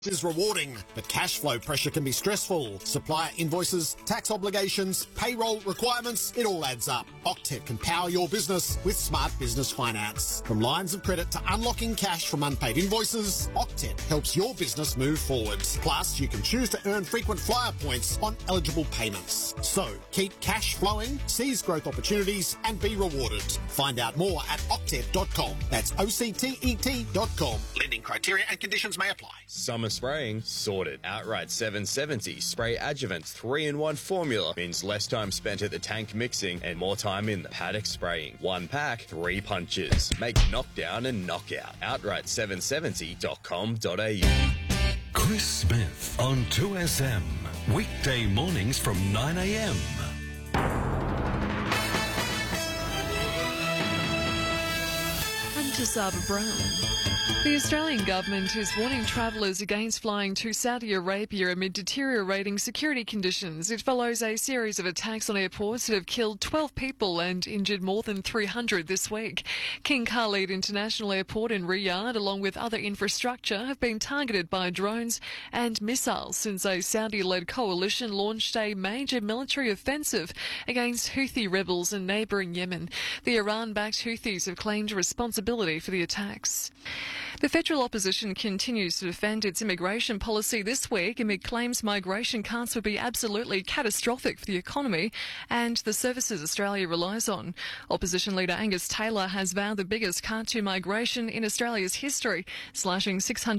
is rewarding, but cash flow pressure can be stressful. Supplier invoices, tax obligations, payroll requirements, it all adds up. Octet can power your business with smart business finance. From lines of credit to unlocking cash from unpaid invoices, Octet helps your business move forward. Plus, you can choose to earn frequent flyer points on eligible payments. So, keep cash flowing, seize growth opportunities and be rewarded. Find out more at octet.com. That's OCTET.com. Lending criteria and conditions may apply. Summer spraying sorted. Outright 770 spray adjuvant 3-in-1 formula means less time spent at the tank mixing and more time in the paddock spraying. One pack, 3 punches. Make knockdown and knockout. Outright770.com.au. Chris Smith on 2SM. Weekday mornings from 9 a.m. I'm Tasaba Brown. The Australian government is warning travellers against flying to Saudi Arabia amid deteriorating security conditions. It follows a series of attacks on airports that have killed 12 people and injured more than 300 this week. King Khalid International Airport in Riyadh, along with other infrastructure, have been targeted by drones and missiles since a Saudi-led coalition launched a major military offensive against Houthi rebels in neighbouring Yemen. The Iran-backed Houthis have claimed responsibility for the attacks. The federal opposition continues to defend its immigration policy this week amid claims migration cuts would be absolutely catastrophic for the economy and the services Australia relies on. Opposition leader Angus Taylor has vowed the biggest cut to migration in Australia's history, slashing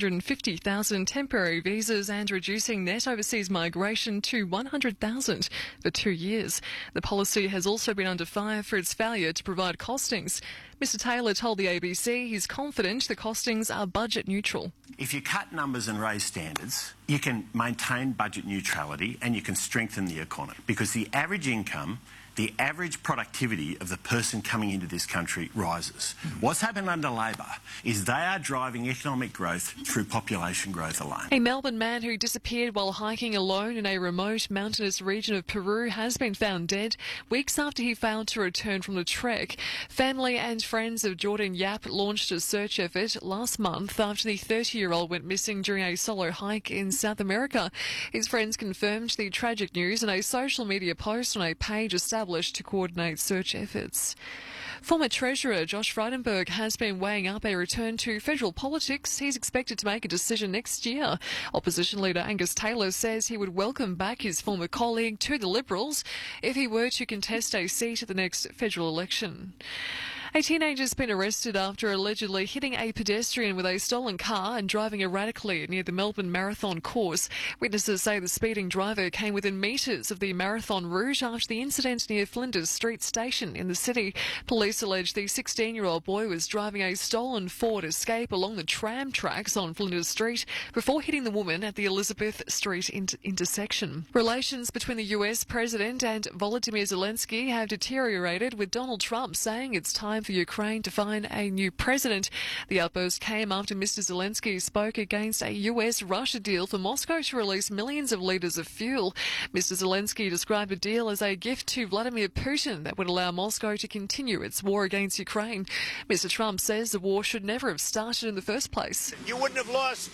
650,000 temporary visas and reducing net overseas migration to 100,000 for 2 years. The policy has also been under fire for its failure to provide costings. Mr Taylor told the ABC he's confident the costings are budget neutral. If you cut numbers and raise standards, you can maintain budget neutrality and you can strengthen the economy, because the average income, the average productivity of the person coming into this country rises. What's happened under Labor is they are driving economic growth through population growth alone. A Melbourne man who disappeared while hiking alone in a remote mountainous region of Peru has been found dead weeks after he failed to return from the trek. Family and friends of Jordan Yap launched a search effort last month after the 30-year-old went missing during a solo hike in South America. His friends confirmed the tragic news in a social media post on a page established to coordinate search efforts. Former Treasurer Josh Frydenberg has been weighing up a return to federal politics. He's expected to make a decision next year. Opposition leader Angus Taylor says he would welcome back his former colleague to the Liberals if he were to contest a seat at the next federal election. A teenager has been arrested after allegedly hitting a pedestrian with a stolen car and driving erratically near the Melbourne Marathon course. Witnesses say the speeding driver came within metres of the marathon route after the incident near Flinders Street Station in the city. Police allege the 16-year-old boy was driving a stolen Ford Escape along the tram tracks on Flinders Street before hitting the woman at the Elizabeth Street intersection. Relations between the US President and Volodymyr Zelensky have deteriorated, with Donald Trump saying it's time for Ukraine to find a new president. The outburst came after Mr. Zelensky spoke against a US-Russia deal for Moscow to release millions of litres of fuel. Mr. Zelensky described the deal as a gift to Vladimir Putin that would allow Moscow to continue its war against Ukraine. Mr. Trump says the war should never have started in the first place. You wouldn't have lost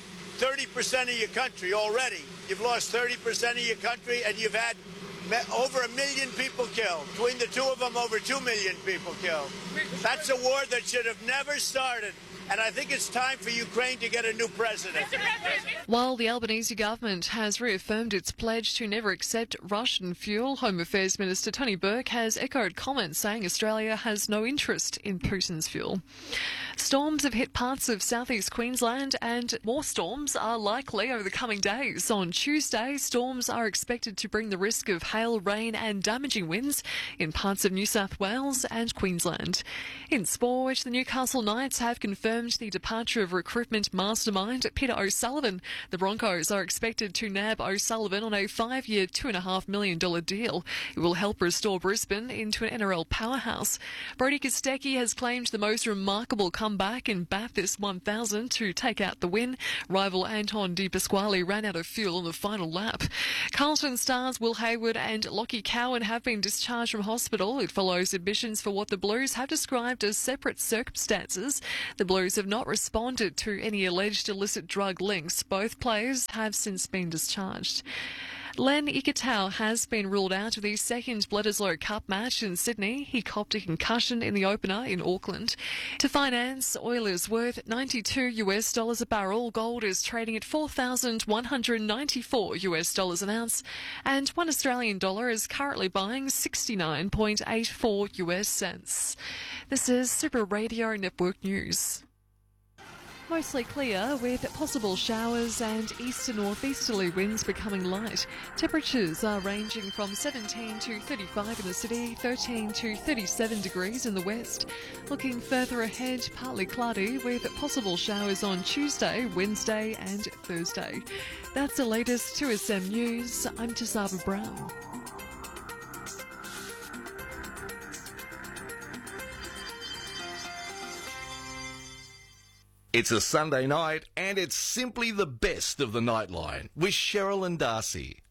30% of your country already. You've lost 30% of your country and you've had over 1 million people killed. Between the two of them, over 2 million people killed. That's a war that should have never started. And I think it's time for Ukraine to get a new president. While the Albanese government has reaffirmed its pledge to never accept Russian fuel, Home Affairs Minister Tony Burke has echoed comments saying Australia has no interest in Putin's fuel. Storms have hit parts of southeast Queensland and more storms are likely over the coming days. On Tuesday, storms are expected to bring the risk of hail, rain and damaging winds in parts of New South Wales and Queensland. In sport, the Newcastle Knights have confirmed the departure of recruitment mastermind Peter O'Sullivan. The Broncos are expected to nab O'Sullivan on a 5-year, $2.5 million deal. It will help restore Brisbane into an NRL powerhouse. Brodie Kostecki has claimed the most remarkable comeback comeback in Bathurst 1000 to take out the win. Rival Anton De Pasquale ran out of fuel on the final lap. Carlton stars Will Hayward and Lockie Cowan have been discharged from hospital. It follows admissions for what the Blues have described as separate circumstances. The Blues have not responded to any alleged illicit drug links. Both players have since been discharged. Len Ikitau has been ruled out of the second Bledisloe Cup match in Sydney. He copped a concussion in the opener in Auckland. To finance, oil is worth $92 a barrel. Gold is trading at $4,194 an ounce. And $1 Australian is currently buying 69.84 US cents. This is Super Radio Network News. Mostly clear with possible showers and east to northeasterly winds becoming light. Temperatures are ranging from 17 to 35 in the city, 13 to 37 degrees in the west. Looking further ahead, partly cloudy with possible showers on Tuesday, Wednesday and Thursday. That's the latest 2SM News. I'm Tisaba Brown. It's a Sunday night and it's simply the best of the Nightline with Cheryl and Darcy.